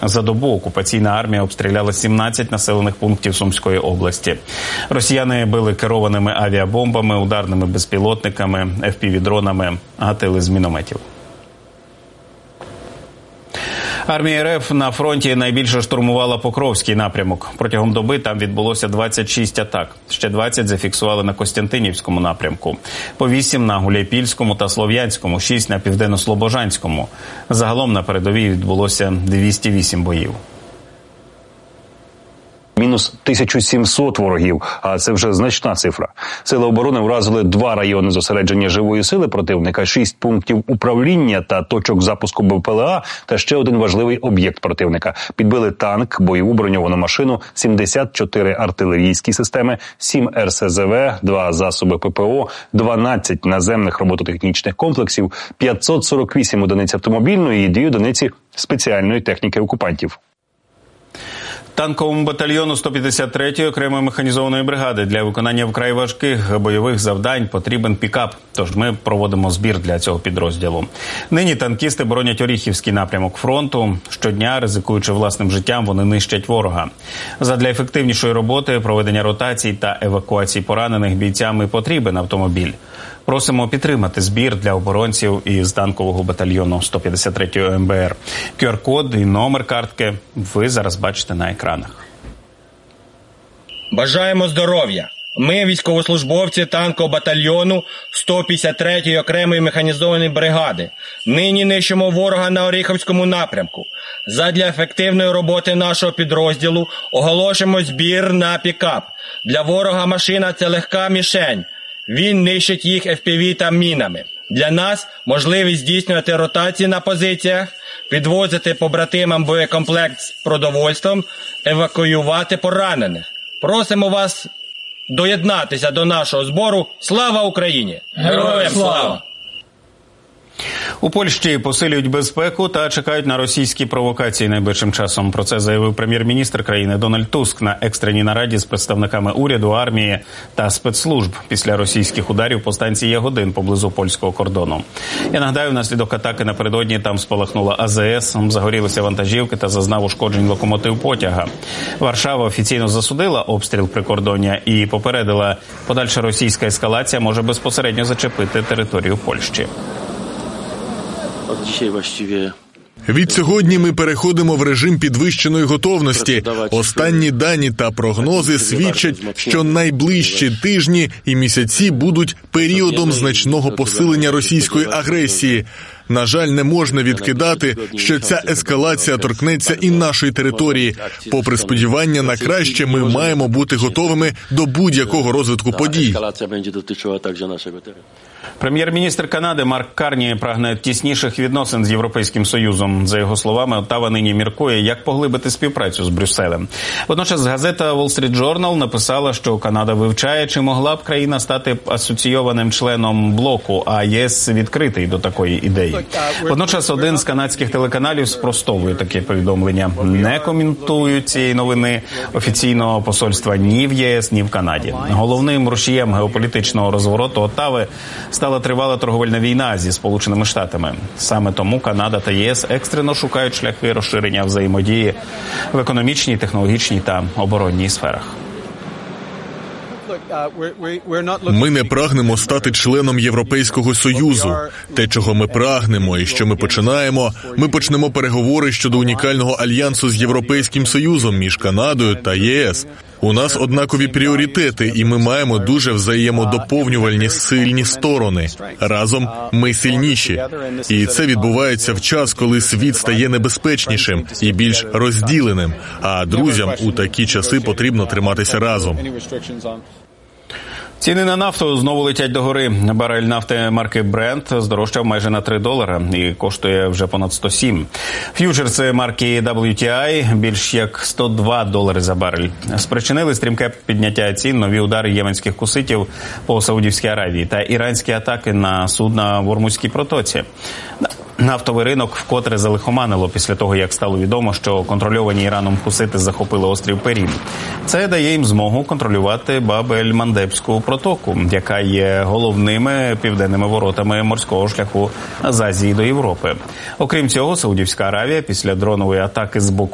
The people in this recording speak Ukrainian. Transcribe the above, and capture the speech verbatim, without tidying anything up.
За добу окупаційна армія обстріляла сімнадцять населених пунктів Сумської області. Росіяни били керованими авіабомбами, ударними безпілотниками, еф пі ві-дронами, гатили з мінометів. Армія ер еф на фронті найбільше штурмувала Покровський напрямок. Протягом доби там відбулося двадцять шість атак. Ще двадцять зафіксували на Костянтинівському напрямку. По вісім на Гуляйпільському та Слов'янському, шість на Південно-Слобожанському. Загалом на передовій відбулося двісті вісім боїв. Мінус тисяча сімсот ворогів, а це вже значна цифра. Сили оборони вразили два райони зосередження живої сили противника, шість пунктів управління та точок запуску бе пе еле а та ще один важливий об'єкт противника. Підбили танк, бойову броньовану машину, сімдесят чотири артилерійські системи, сім ер ес зе ве, два засоби пе пе о, дванадцять наземних робототехнічних комплексів, п'ятсот сорок вісім одиниць автомобільної і дві одиниці спеціальної техніки окупантів. Танковому батальйону сто п'ятдесят третьої окремої механізованої бригади для виконання вкрай важких бойових завдань потрібен пікап. Тож ми проводимо збір для цього підрозділу. Нині танкісти боронять Оріхівський напрямок фронту. Щодня, ризикуючи власним життям, вони нищать ворога. Задля ефективнішої роботи, проведення ротацій та евакуації поранених бійцям потрібен автомобіль. Просимо підтримати збір для оборонців із танкового батальйону сто п'ятдесят третьої ем бе ер. ку ар-код і номер картки ви зараз бачите на екранах. Бажаємо здоров'я! Ми, військовослужбовці танкового батальйону сто п'ятдесят третьої окремої механізованої бригади, нині нищимо ворога на Оріхівському напрямку. Задля ефективної роботи нашого підрозділу оголошуємо збір на пікап. Для ворога машина – це легка мішень. Він нищить їх еф пі ві та мінами. Для нас можливість здійснювати ротації на позиціях, підвозити побратимам боєкомплект з продовольством, евакуювати поранених. Просимо вас доєднатися до нашого збору. Слава Україні! Героям слава! У Польщі посилюють безпеку та чекають на російські провокації найближчим часом. Про це заявив прем'єр-міністр країни Дональд Туск на екстреній нараді з представниками уряду, армії та спецслужб після російських ударів по станції Ягодин поблизу польського кордону. Я нагадаю, внаслідок атаки напередодні там спалахнула а зе ес, загорілися вантажівки та зазнав ушкоджень локомотив потяга. Варшава офіційно засудила обстріл прикордоння і попередила, подальша російська ескалація може безпосередньо зачепити територію Польщі. Відсьогодні ми переходимо в режим підвищеної готовності. Останні дані та прогнози свідчать, що найближчі тижні і місяці будуть періодом значного посилення російської агресії. На жаль, не можна відкидати, що ця ескалація торкнеться і нашої території. Попри сподівання на краще, ми маємо бути готовими до будь-якого розвитку подій. Прем'єр-міністр Канади Марк Карні прагне тісніших відносин з Європейським Союзом. За його словами, Оттава нині міркує, як поглибити співпрацю з Брюсселем. Водночас газета Wall Street Journal написала, що Канада вивчає, чи могла б країна стати асоційованим членом блоку, а ЄС відкритий до такої ідеї. Водночас один з канадських телеканалів спростовує таке повідомлення. Не коментують цієї новини офіційного посольства ні в ЄС, ні в Канаді. Головним рушієм геополітичного розвороту Оттави стала тривала торговельна війна зі Сполученими Штатами. Саме тому Канада та ЄС екстрено шукають шляхи розширення взаємодії в економічній, технологічній та оборонній сферах. Ми не прагнемо стати членом Європейського Союзу. Те, чого ми прагнемо і що ми починаємо, ми почнемо переговори щодо унікального альянсу з Європейським Союзом між Канадою та ЄС. У нас однакові пріоритети, і ми маємо дуже взаємодоповнювальні сильні сторони. Разом ми сильніші. І це відбувається в час, коли світ стає небезпечнішим і більш розділеним. А друзям у такі часи потрібно триматися разом. Ціни на нафту знову летять догори. Барель нафти марки Brent здорожчав майже на три долара і коштує вже понад сто сім. Ф'ючерси марки дабл ю ті ай більш як сто два долари за барель. Спричинили стрімке підняття цін нові удари єменських хуситів по Саудівській Аравії та іранські атаки на судна в Ормузькій протоці. Нафтовий ринок вкотре залихоманило після того, як стало відомо, що контрольовані Іраном хусити захопили острів Перін. Це дає їм змогу контролювати Баб-ель-Мандебську протоку, яка є головними південними воротами морського шляху з Азії до Європи. Окрім цього, Саудівська Аравія після дронової атаки з боку